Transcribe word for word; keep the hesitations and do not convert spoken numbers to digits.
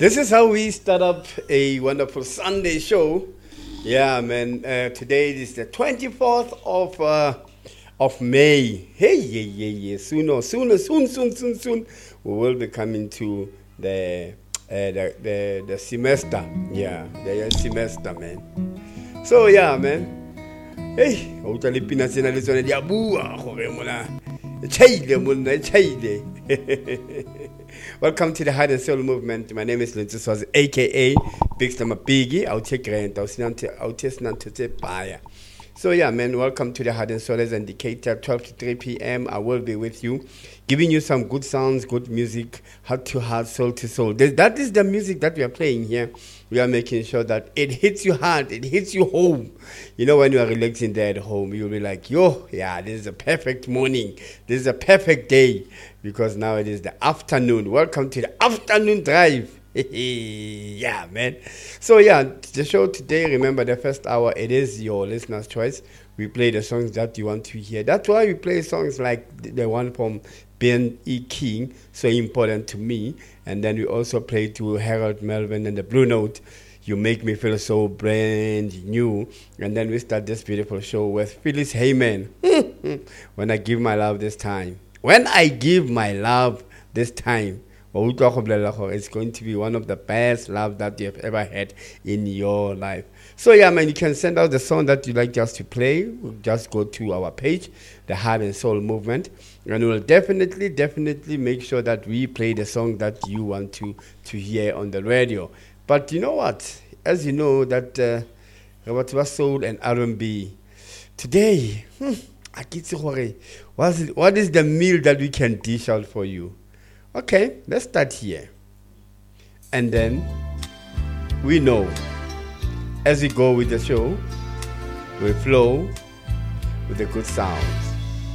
This is how we start up a wonderful Sunday show. Yeah, man. Uh, today is the twenty-fourth of uh, of May. Hey, yeah, yeah, yeah. Soon, soon, soon, soon, soon, soon, we will be coming to the uh, the, the the semester. Yeah, the semester, man. So yeah, man. Hey, utali pina sina lesone diabua gore mona. Chaile mona, chaile. Welcome to the Heart and Soul Movement. My name is Lindsay Swazi, aka Big Stammer Biggie. I'll take rent. I'll test to buyer. So yeah, man, welcome to the Heart and Soul as indicator, twelve to three p.m. I will be with you, giving you some good sounds, good music, heart to heart, soul to soul. That is the music that we are playing here. We are making sure that it hits you hard, it hits you home. You know, when you are relaxing there at home, you'll be like, yo, yeah, this is a perfect morning. This is a perfect day, because now it is the afternoon. Welcome to the afternoon drive. Yeah, man. So yeah, the show today, remember the first hour, it is your listener's choice. We play the songs that you want to hear. That's why we play songs like the one from Ben E. King, so important to me. And then we also play to Harold Melvin and the Blue Note, You Make Me Feel So Brand New. And then we start this beautiful show with Phyllis Hyman, When I Give My Love This Time. When I Give My Love This Time. It's going to be one of the best love that you have ever had in your life. So yeah, man, you can send out the song that you like just to play. Just go to our page, the Heart and Soul Movement, and we'll definitely, definitely make sure that we play the song that you want to to hear on the radio. But you know what? As you know that uh, Robert Soul and R and B today, hmm, what is what is the meal that we can dish out for you? Okay, let's start here. And then we know as we go with the show, we flow with the good sounds.